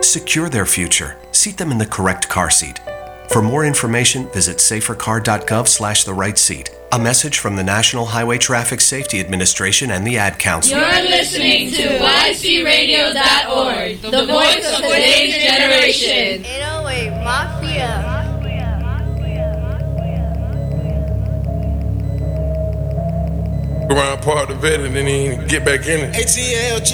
Secure their future. Seat them in the correct car seat. For more information, visit safercar.gov/the-right-seat. A message from the National Highway Traffic Safety Administration and the Ad Council. You're listening to YCRadio.org, the voice of today's generation. 808 Mafia. Around part of it and then he get back in it. ATL